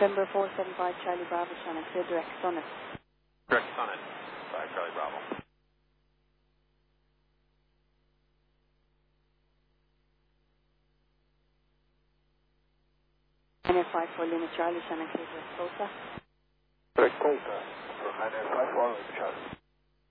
November 475 Charlie Bravo, Shannon, clear direct Sonnet. Direct Sonnet, 5 Charlie Bravo. NF5 for Lima Charlie, Shannon, clear direct Costa. Direct Costa, for Ryanair 54 Lima Charlie.